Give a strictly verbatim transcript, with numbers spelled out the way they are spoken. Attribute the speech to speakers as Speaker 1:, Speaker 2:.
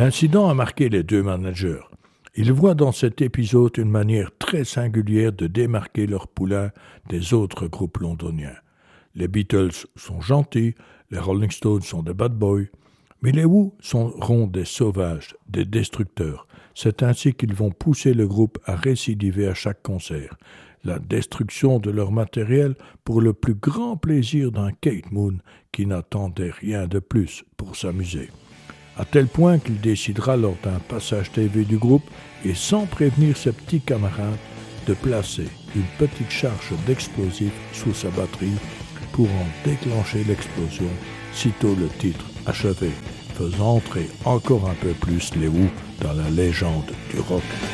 Speaker 1: L'incident a marqué les deux managers. Ils voient dans cet épisode une manière très singulière de démarquer leur poulain des autres groupes londoniens. Les Beatles sont gentils, les Rolling Stones sont des bad boys, mais les Who seront des sauvages, des destructeurs. C'est ainsi qu'ils vont pousser le groupe à récidiver à chaque concert. La destruction de leur matériel pour le plus grand plaisir d'un Kate Moon qui n'attendait rien de plus pour s'amuser. À tel point qu'il décidera lors d'un passage T V du groupe et sans prévenir ses petits camarades de placer une petite charge d'explosifs sous sa batterie pour en déclencher l'explosion sitôt le titre achevé, faisant entrer encore un peu plus les Who dans la légende du rock.